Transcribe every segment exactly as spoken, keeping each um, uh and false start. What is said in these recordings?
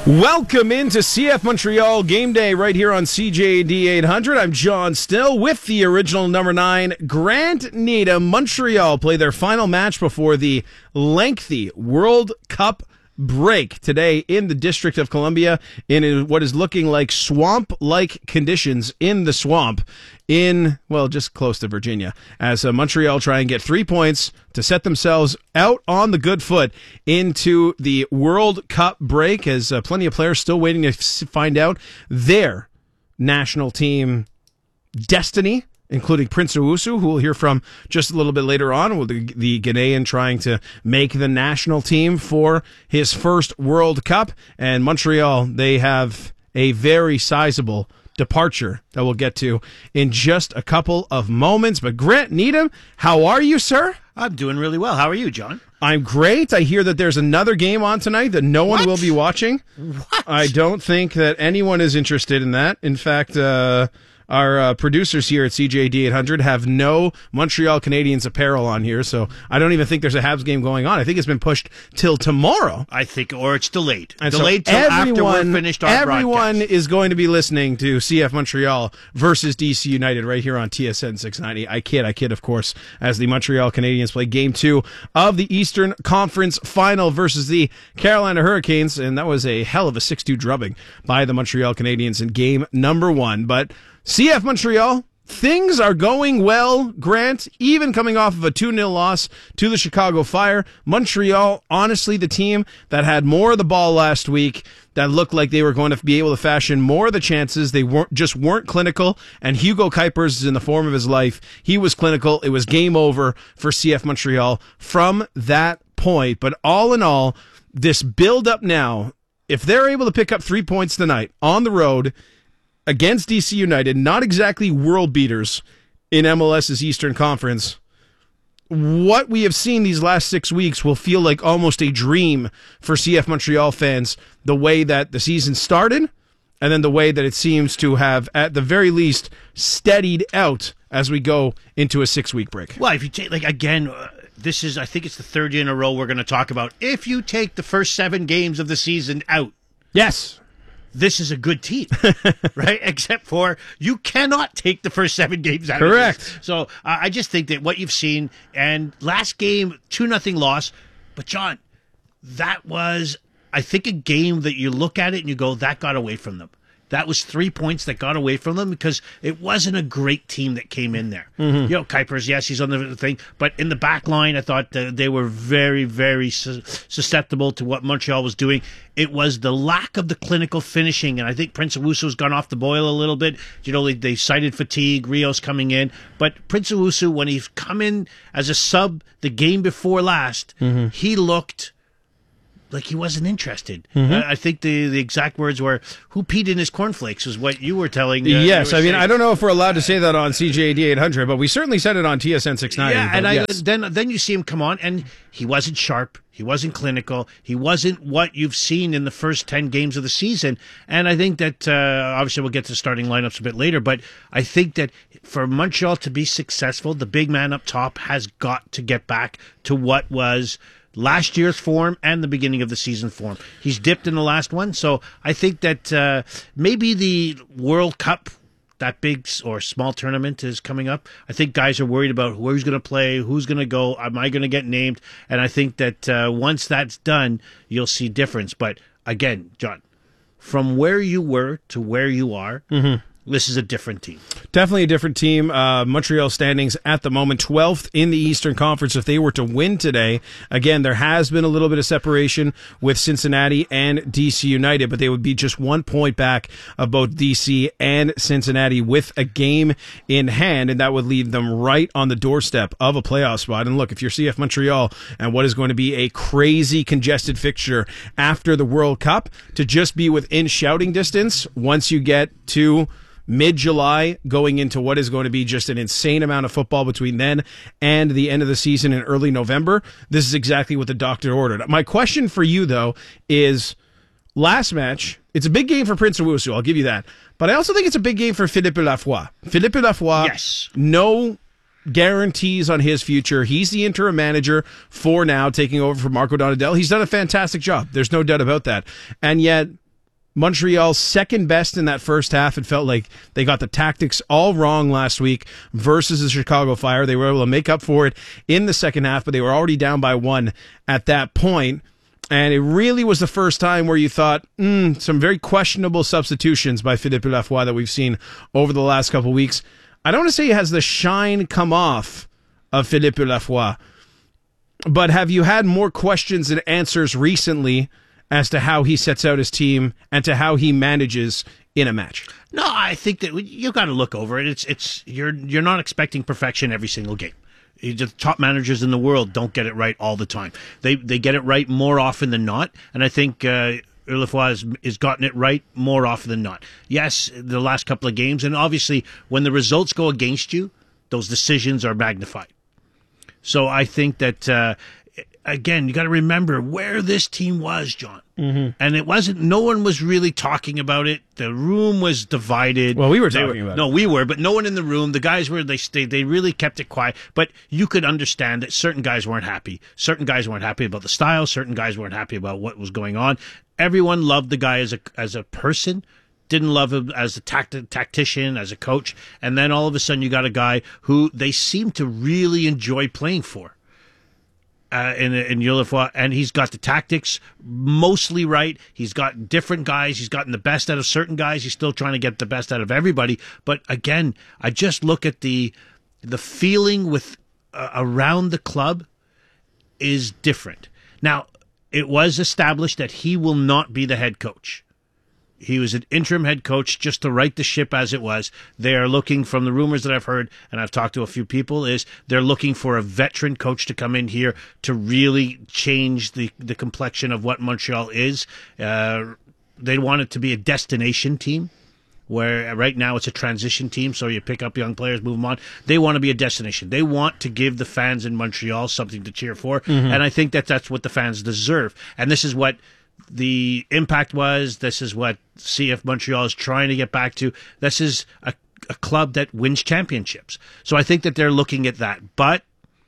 Welcome into C F Montreal Game Day right here on C J D eight hundred. I'm John Still with the original number nine, Grant Needham. Montreal play their final match before the lengthy World Cup break today in the District of Columbia in what is looking like swamp-like conditions in the swamp in, well, just close to Virginia, as uh, Montreal try and get three points to set themselves out on the good foot into the World Cup break, as uh, plenty of players still waiting to f- find out their national team destiny, including Prince Owusu, who we'll hear from just a little bit later on, with the, the Ghanaian trying to make the national team for his first World Cup. And Montreal, they have a very sizable departure that we'll get to in just a couple of moments. But Grant Needham, how are you, sir? I'm doing really well. How are you, John? I'm great. I hear that there's another game on tonight that no one What? will be watching. What? I don't think that anyone is interested in that. In fact, uh, our uh, producers here at C J D eight hundred have no Montreal Canadiens apparel on here, so I don't even think there's a Habs game going on. I think it's been pushed till tomorrow. I think, or it's delayed. And so delayed till after we're finished our everyone broadcast. is going to be listening to C F Montreal versus D C United right here on T S N six ninety. I kid, I kid, of course, as the Montreal Canadiens play game two of the Eastern Conference Final versus the Carolina Hurricanes, and that was a hell of a six two drubbing by the Montreal Canadiens in game number one. But C F Montreal, things are going well, Grant, even coming off of a two nil loss to the Chicago Fire. Montreal, honestly, the team that had more of the ball last week, that looked like they were going to be able to fashion more of the chances. They weren't just weren't clinical, and Hugo Kuipers is in the form of his life. He was clinical. It was game over for C F Montreal from that point. But all in all, this build-up now, if they're able to pick up three points tonight on the road against D C United, not exactly world beaters in MLS's Eastern Conference, what we have seen these last six weeks will feel like almost a dream for C F Montreal fans, the way that the season started, and then the way that it seems to have, at the very least, steadied out as we go into a six-week break. Well, if you take, like, again, uh, this is, I think it's the third year in a row we're going to talk about, if you take the first seven games of the season out. Yes. This is a good team, right? Except for you cannot take the first seven games out Correct. of this. So uh, I just think that what you've seen, and last game, two nothing loss. But, John, that was, I think, a game that you look at it and you go, that got away from them. That was three points that got away from them because it wasn't a great team that came in there. Mm-hmm. You know, Kuipers, yes, he's on the thing. But in the back line, I thought they were very, very su- susceptible to what Montreal was doing. It was the lack of the clinical finishing. And I think Prince Owusu's gone off the boil a little bit. You know, they, they cited fatigue, Rios coming in. But Prince Owusu, when he's come in as a sub the game before last, mm-hmm. he looked like he wasn't interested. Mm-hmm. Uh, I think the, the exact words were, who peed in his cornflakes, is what you were telling. Uh, yes, were I mean, saying. I don't know if we're allowed to say that on C J D eight hundred, but we certainly said it on T S N six ninety. Yeah, and I, yes. then then you see him come on, and he wasn't sharp. He wasn't clinical. He wasn't what you've seen in the first ten games of the season. And I think that, uh, obviously we'll get to starting lineups a bit later, but I think that for Montreal to be successful, the big man up top has got to get back to what was last year's form and the beginning of the season form. He's dipped in the last one, so I think that uh, maybe the World Cup, that big or small tournament, is coming up. I think guys are worried about who's going to play, who's going to go, am I going to get named? And I think that uh, once that's done, you'll see difference. But again, John, from where you were to where you are, mm-hmm. this is a different team. Definitely a different team. Uh, Montreal standings at the moment, twelfth in the Eastern Conference. If they were to win today, again, there has been a little bit of separation with Cincinnati and D C United, but they would be just one point back of both D C and Cincinnati with a game in hand, and that would leave them right on the doorstep of a playoff spot. And look, if you're C F Montreal and what is going to be a crazy congested fixture after the World Cup, to just be within shouting distance once you get to mid-July, going into what is going to be just an insane amount of football between then and the end of the season in early November, this is exactly what the doctor ordered. My question for you, though, is last match, it's a big game for Prince Owusu, I'll give you that. But I also think it's a big game for Philippe Lafroy. Philippe Lafroy, yes. no guarantees on his future. He's the interim manager for now, taking over for Marco Donadel. He's done a fantastic job. There's no doubt about that. And yet, Montreal's second best in that first half. It felt like they got the tactics all wrong last week versus the Chicago Fire. They were able to make up for it in the second half, but they were already down by one at that point. And it really was the first time where you thought, mm, some very questionable substitutions by Philippe Lafroy that we've seen over the last couple of weeks. I don't want to say it has the shine come off of Philippe Lafroy, but have you had more questions and answers recently as to how he sets out his team and to how he manages in a match? No, I think that you've got to look over it. It's it's you're you're not expecting perfection every single game. The top managers in the world don't get it right all the time. They they get it right more often than not, and I think uh, Lafroy has, has gotten it right more often than not. Yes, the last couple of games, and obviously when the results go against you, those decisions are magnified. So I think that, uh, again, you got to remember where this team was, John. Mm-hmm. And it wasn't, no one was really talking about it. The room was divided. Well, we were They talking about no, it. No, we were, but no one in the room. The guys were, they stayed, they really kept it quiet. But you could understand that certain guys weren't happy. Certain guys weren't happy about the style. Certain guys weren't happy about what was going on. Everyone loved the guy as a, as a person. Didn't love him as a tact- tactician, as a coach. And then all of a sudden you got a guy who they seem to really enjoy playing for. Uh, in in Lafroy, and he's got the tactics mostly right. He's got different guys. He's gotten the best out of certain guys. He's still trying to get the best out of everybody. But again, I just look at the the feeling with uh, around the club is different. Now, it was established that he will not be the head coach. He was an interim head coach just to right the ship as it was. They are looking, from the rumors that I've heard, and I've talked to a few people, is they're looking for a veteran coach to come in here to really change the, the complexion of what Montreal is. Uh, they want it to be a destination team, where right now it's a transition team, so you pick up young players, move them on. They want to be a destination. They want to give the fans in Montreal something to cheer for, mm-hmm. and I think that that's what the fans deserve. And this is what the impact was. This is what C F Montreal is trying to get back to. This is a, a club that wins championships. So I think that they're looking at that. But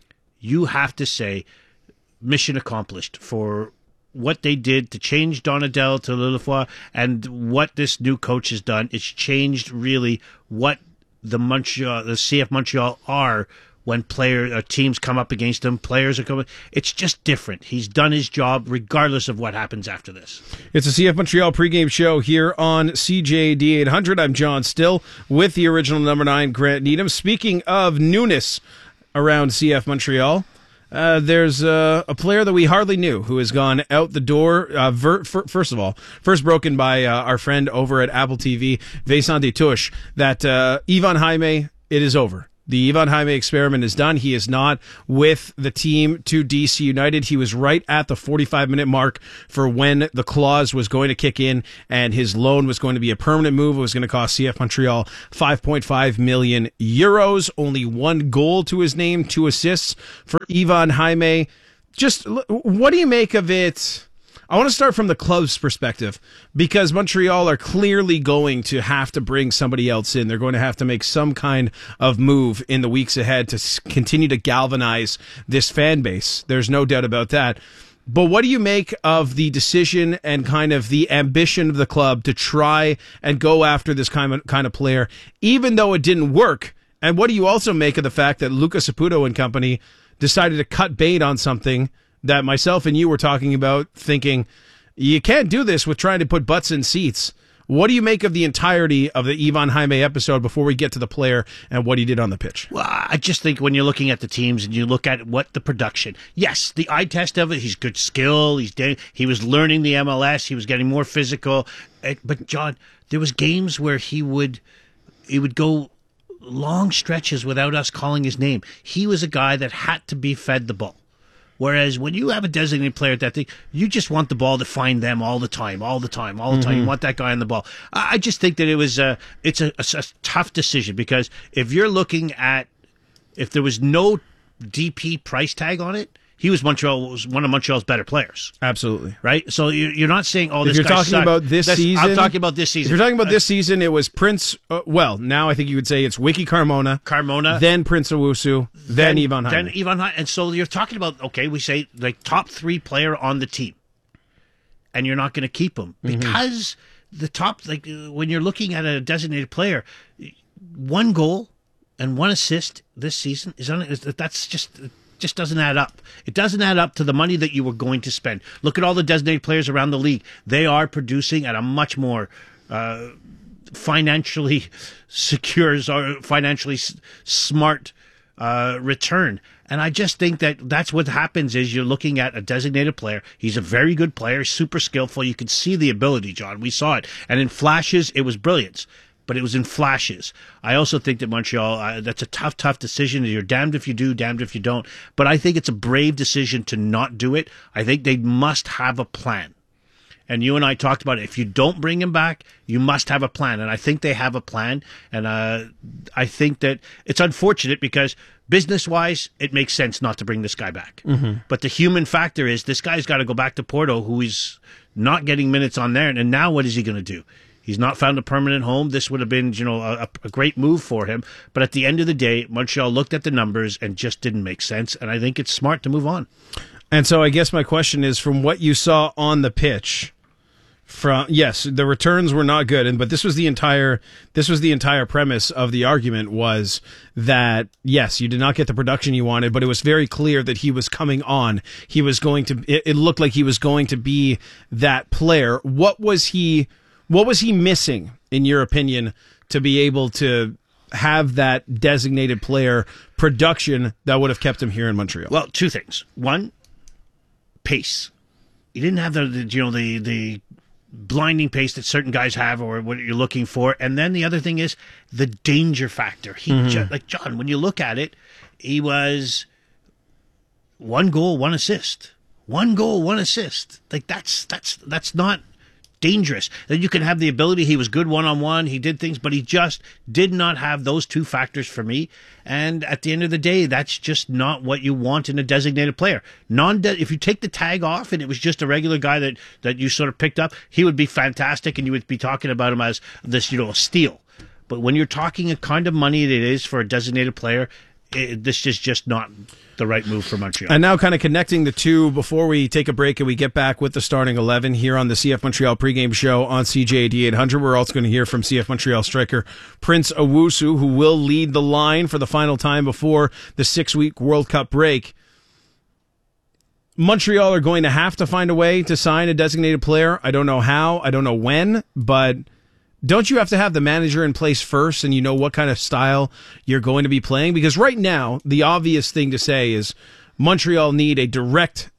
you have to say, mission accomplished for what they did to change Donadel to Lafroy, and what this new coach has done. It's changed really what the Montreal, the C F Montreal are. When player uh, teams come up against him, players are coming. It's just different. He's done his job regardless of what happens after this. It's a C F Montreal pregame show here on C J D eight hundred. I'm John Still with the original number nine, Grant Needham. Speaking of newness around C F Montreal, uh, there's uh, a player that we hardly knew who has gone out the door. Uh, ver- f- first of all, first broken by uh, our friend over at Apple T V, Vincent Détouche, that uh, Ivan Jaime, it is over. The Ivan Jaime experiment is done. He is not with the team to D C United. He was right at the forty-five minute mark for when the clause was going to kick in, and his loan was going to be a permanent move. It was going to cost C F Montreal five point five million euros. Only one goal to his name, two assists for Ivan Jaime. Just what do you make of it? I want to start from the club's perspective, because Montreal are clearly going to have to bring somebody else in. They're going to have to make some kind of move in the weeks ahead to continue to galvanize this fan base. There's no doubt about that. But what do you make of the decision and kind of the ambition of the club to try and go after this kind of, kind of player, even though it didn't work? And what do you also make of the fact that Luca Saputo and company decided to cut bait on something that myself and you were talking about, thinking, you can't do this with trying to put butts in seats? What do you make of the entirety of the Ivan Jaime episode before we get to the player and what he did on the pitch? Well, I just think when you're looking at the teams and you look at what the production, yes, the eye test of it, he's good skill, he's he was learning the M L S, he was getting more physical. But John, there was games where he would he would go long stretches without us calling his name. He was a guy that had to be fed the ball. Whereas when you have a designated player at that thing, you just want the ball to find them all the time, all the time, all the time. Mm-hmm. You want that guy on the ball. I just think that it was a, it's a, a, a tough decision, because if you're looking at, if there was no D P price tag on it, he was Montreal was one of Montreal's better players. Absolutely. Right? So you're not saying, oh, this if you're guy talking sucked. about this That's, season. I'm talking about this season. If you're talking about this season, it was Prince, uh, well, now I think you would say it's Wiki Carmona. Carmona. Then Prince Owusu. Then, then Ivan Jaime. Then Ivan Jaime. And so you're talking about, okay, we say like top three player on the team. And you're not going to keep him because the top, like uh, when you're looking at a designated player, one goal and one assist this season is on. Is, that's just it just doesn't add up. It doesn't add up to the money that you were going to spend. Look at all the designated players around the league; they are producing at a much more uh, financially secure or financially s- smart uh, return. And I just think that that's what happens is you're looking at a designated player. He's a very good player, super skillful. You can see the ability, John. We saw it. And in flashes, it was brilliance. But it was in flashes. I also think that Montreal, uh, that's a tough, tough decision. You're damned if you do, damned if you don't. But I think it's a brave decision to not do it. I think they must have a plan. And you and I talked about it. If you don't bring him back, you must have a plan. And I think they have a plan. And uh, I think that it's unfortunate because business-wise, it makes sense not to bring this guy back. Mm-hmm. But the human factor is this guy's got to go back to Porto, who is not getting minutes on there. And now what is he going to do? He's not found a permanent home. This would have been, you know, a, a great move for him. But at the end of the day, Montreal looked at the numbers and just didn't make sense. And I think it's smart to move on. And so I guess my question is, from what you saw on the pitch, from yes, the returns were not good, and but this was the entire this was the entire premise of the argument was that yes, you did not get the production you wanted, but it was very clear that he was coming on. He was going to. It, it looked like he was going to be that player. What was he? What was he missing, in your opinion, to be able to have that designated player production that would have kept him here in Montreal? Well, two things. One, pace. He didn't have the, the you know the the. blinding pace that certain guys have or what you're looking for. And then the other thing is the danger factor. He mm-hmm. just, like John, when you look at it, he was one goal, one assist. One goal, one assist. Like that's that's that's not dangerous. Then you can have the ability. He was good one-on-one. He did things, but he just did not have those two factors for me. And at the end of the day, that's just not what you want in a designated player. Non, if you take the tag off and it was just a regular guy that, that you sort of picked up, he would be fantastic and you would be talking about him as this, you know, a steal. But when you're talking a kind of money that it is for a designated player, it, this is just not the right move for Montreal. And now kind of connecting the two before we take a break and we get back with the starting eleven here on the C F Montreal pregame show on C J A D eight hundred. We're also going to hear from C F Montreal striker Prince Owusu, who will lead the line for the final time before the six-week World Cup break. Montreal are going to have to find a way to sign a designated player. I don't know how. I don't know when, but don't you have to have the manager in place first and you know what kind of style you're going to be playing? Because right now, the obvious thing to say is Montreal need a direct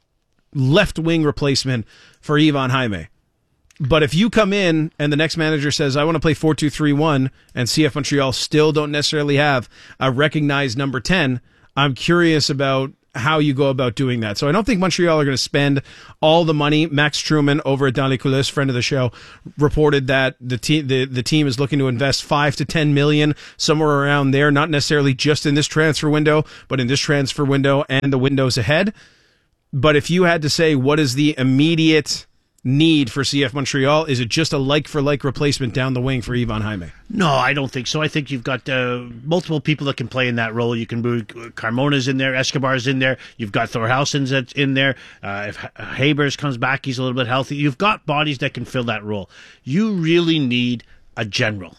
left-wing replacement for Ivan Jaime. But if you come in and the next manager says, I want to play four two three one, and C F Montreal still don't necessarily have a recognized number ten, I'm curious about how you go about doing that. So I don't think Montreal are going to spend all the money. Max Truman over at Dans les Coulisses, friend of the show, reported that the team the, the team is looking to invest five to ten million, somewhere around there, not necessarily just in this transfer window, but in this transfer window and the windows ahead. But if you had to say what is the immediate need for C F Montreal, is it just a like-for-like replacement down the wing for Ivan Jaime? No, I don't think so. I think you've got uh, multiple people that can play in that role. You can move Carmona's in there, Escobar's in there. You've got Thorhausen's that's in there. Uh, if Habers comes back, he's a little bit healthy. You've got bodies that can fill that role. You really need a general.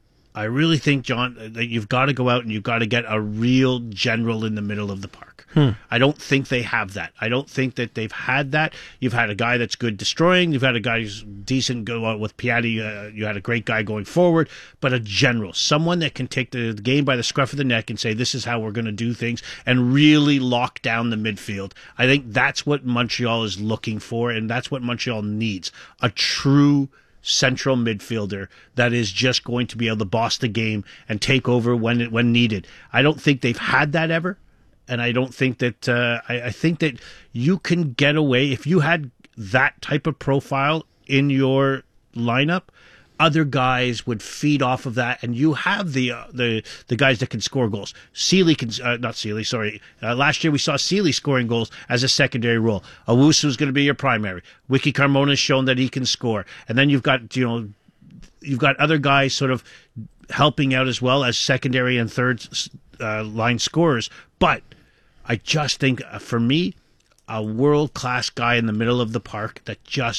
I really think, John, that you've got to go out and you've got to get a real general in the middle of the park. Hmm. I don't think they have that. I don't think that they've had that. You've had a guy that's good destroying. You've had a guy who's decent go out with Piatti. Uh, you had a great guy going forward. But a general, someone that can take the, the game by the scruff of the neck and say, this is how we're going to do things, and really lock down the midfield. I think that's what Montreal is looking for, and that's what Montreal needs. A true central midfielder that is just going to be able to boss the game and take over when it, when needed. I don't think they've had that ever, and I don't think that uh, I, I think that you can get away if you had that type of profile in your lineup. Other guys would feed off of that, and you have the uh, the the guys that can score goals. Sealy can uh, not Sealy, sorry. Uh, last year we saw Sealy scoring goals as a secondary role. Owusu is going to be your primary. Wiki Carmona has shown that he can score, and then you've got you know you've got other guys sort of helping out as well as secondary and third uh, line scorers. But I just think uh, for me, a world class guy in the middle of the park that just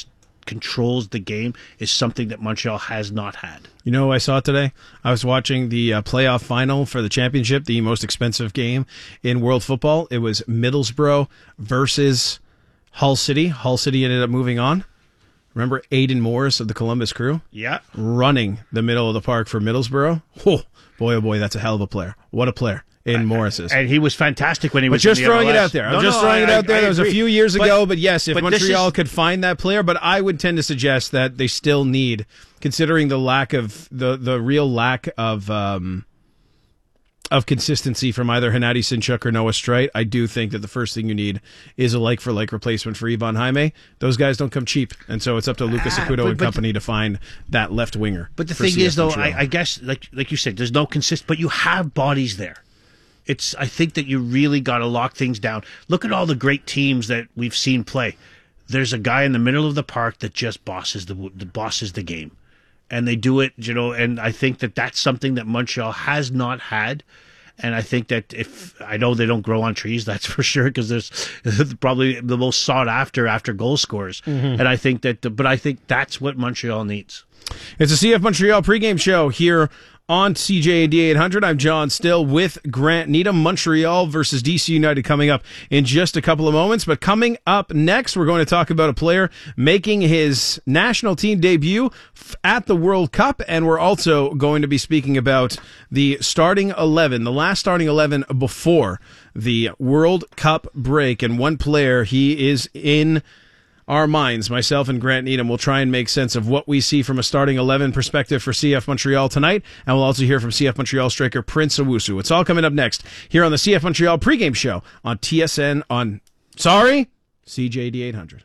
controls the game is something that Montreal has not had. You know who I saw today? I was watching the uh, playoff final for the championship, the most expensive game in world football. It was Middlesbrough versus Hull City. Hull City ended up moving on. Remember Aidan Morris of the Columbus Crew? Yeah. Running the middle of the park for Middlesbrough. Oh, boy, oh boy, that's a hell of a player. What a player. In Morris's. And he was fantastic when he was But just in the throwing M L S. it out there. I'm No, just no, throwing I, it out there. I, I that was a agree. few years but, ago, but yes, if but Montreal is, could find that player, but I would tend to suggest that they still need, considering the lack of, the, the real lack of um, of consistency from either Hennady Sinchuk or Noah Streit, I do think that the first thing you need is a like-for-like replacement for Ivan Jaime. Those guys don't come cheap, and so it's up to Lucas Ah, Acuto but- and but- company to find that left winger. But the for thing C F is, though, Montreal. I, I guess, like like you said, there's no consist, but you have bodies there. It's. I think that you really got to lock things down. Look at all the great teams that we've seen play. There's a guy in the middle of the park that just bosses the, the bosses the game, and they do it, you know. And I think that that's something that Montreal has not had. And I think that if I know they don't grow on trees, that's for sure, because there's probably the most sought after after goal scorers. Mm-hmm. And I think that, but I think that's what Montreal needs. It's a C F Montreal pregame show here on C J A D eight hundred. I'm John Still with Grant Needham. Montreal versus D C United coming up in just a couple of moments. But coming up next, we're going to talk about a player making his national team debut at the World Cup. And we're also going to be speaking about the starting eleven, the last starting eleven before the World Cup break. And one player, he is in our minds, myself and Grant Needham, will try and make sense of what we see from a starting eleven perspective for C F Montreal tonight, and we'll also hear from C F Montreal striker Prince Owusu. It's all coming up next here on the C F Montreal pregame show on T S N on, sorry, C J A D eight hundred.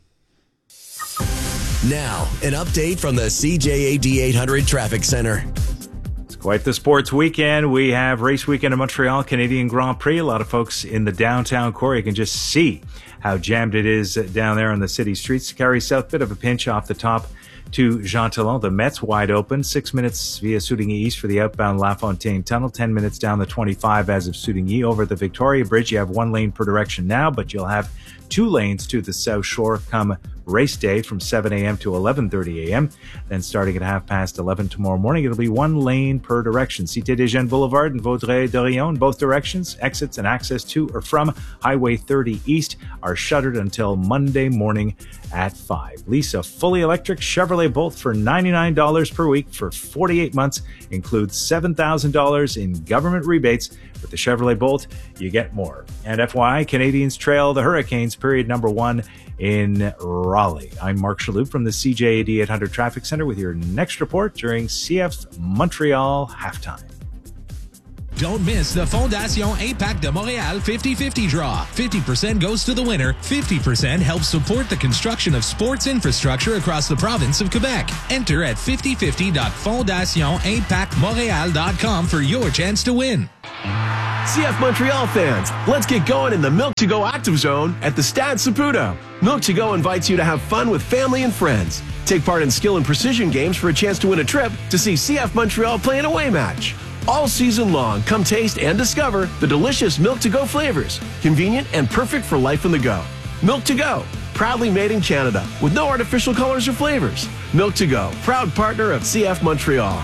Now, an update from the C J A D eight hundred Traffic Center. Quite the sports weekend. We have race weekend in Montreal, Canadian Grand Prix. A lot of folks in the downtown core. You can just see how jammed it is down there on the city streets. Carrie South, bit of a pinch off the top to Jean Talon. The Mets wide open. Six minutes via Soudigny East for the outbound LaFontaine Tunnel. Ten minutes down the twenty-five as of Soudigny. Over the Victoria Bridge, you have one lane per direction now, but you'll have two lanes to the South Shore come race day from seven a.m. to eleven thirty a.m. Then starting at half past eleven tomorrow morning, it'll be one lane per direction. Cité des Jeunes Boulevard and Vaudreuil-Dorion in both directions. Exits and access to or from Highway thirty East are shuttered until Monday morning at five. Lease a fully electric Chevrolet Bolt for ninety-nine dollars per week for forty-eight months. Includes seven thousand dollars in government rebates. With the Chevrolet Bolt, you get more. And F Y I, Canadians trail the Hurricanes, period number one in Raleigh. I'm Mark Shalhoub from the C J A D eight hundred Traffic Center with your next report during C F's Montreal halftime. Don't miss the Fondation Impact de Montréal fifty fifty draw. fifty percent goes to the winner, fifty percent helps support the construction of sports infrastructure across the province of Quebec. Enter at fifty fifty dot fondation impact montreal dot com for your chance to win. C F Montreal fans, let's get going in the Milk to Go Active Zone at the Stade Saputo. Milk to Go invites you to have fun with family and friends. Take part in skill and precision games for a chance to win a trip to see C F Montreal play an away match. All season long, come taste and discover the delicious Milk to Go flavors. Convenient and perfect for life on the go. Milk to Go, proudly made in Canada with no artificial colors or flavors. Milk to Go, proud partner of C F Montreal.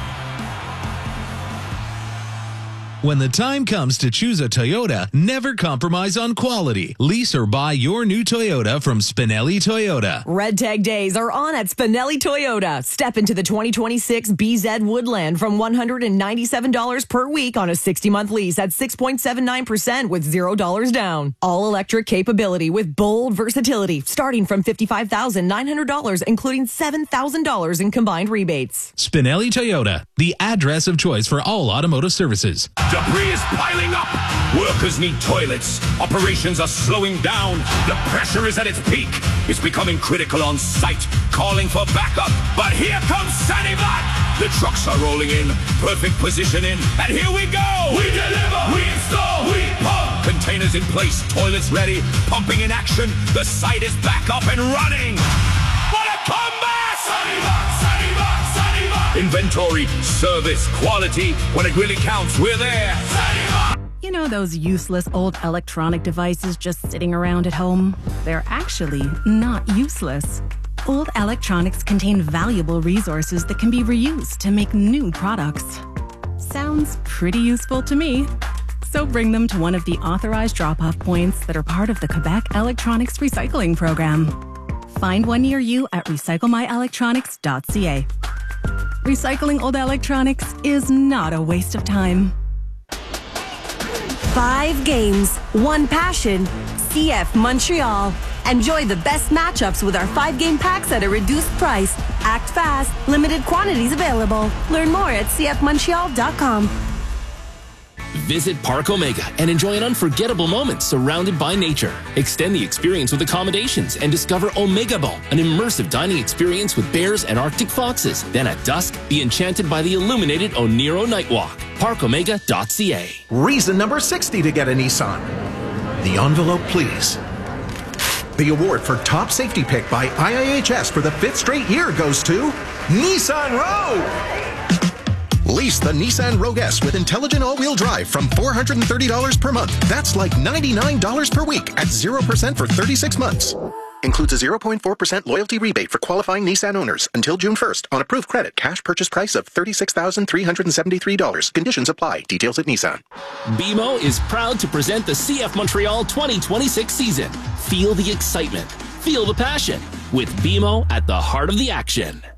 When the time comes to choose a Toyota, never compromise on quality. Lease or buy your new Toyota from Spinelli Toyota. Red Tag Days are on at Spinelli Toyota. Step into the twenty twenty-six B Z Woodland from one hundred ninety-seven dollars per week on a sixty-month lease at six point seven nine percent with zero dollars down. All-electric capability with bold versatility starting from fifty-five thousand nine hundred dollars, including seven thousand dollars in combined rebates. Spinelli Toyota, the address of choice for all automotive services. Debris is piling up. Workers need toilets. Operations are slowing down. The pressure is at its peak. It's becoming critical on site, calling for backup. But here comes Sanivac. The trucks are rolling in. Perfect positioning. And here we go. We deliver. We install. We pump. Containers in place. Toilets ready. Pumping in action. The site is back up and running. What a comeback! Sanivac. Sanivac. Sanivac. Inventory, service, quality. When it really counts, we're there. You know those useless old electronic devices just sitting around at home? They're actually not useless. Old electronics contain valuable resources that can be reused to make new products. Sounds pretty useful to me. So bring them to one of the authorized drop-off points that are part of the Quebec Electronics Recycling Program. Find one near you at recycle my electronics dot c a. Recycling old electronics is not a waste of time. Five games, one passion, C F Montreal. Enjoy the best matchups with our five-game packs at a reduced price. Act fast, limited quantities available. Learn more at c f montreal dot com. Visit Park Omega and enjoy an unforgettable moment surrounded by nature. Extend the experience with accommodations and discover Omega Bowl, an immersive dining experience with bears and Arctic foxes. Then at dusk, be enchanted by the illuminated Oniro Night Walk. park omega dot c a. Reason number sixty to get a Nissan. The envelope, please. The award for top safety pick by I I H S for the fifth straight year goes to Nissan Rogue. Lease the Nissan Rogue S with intelligent all-wheel drive from four hundred thirty dollars per month. That's like ninety-nine dollars per week at zero percent for thirty-six months. Includes a zero point four percent loyalty rebate for qualifying Nissan owners until June first on approved credit. Cash purchase price of thirty-six thousand three hundred seventy-three dollars. Conditions apply. Details at Nissan. B M O is proud to present the C F Montreal twenty twenty-six season. Feel the excitement. Feel the passion. With B M O at the heart of the action.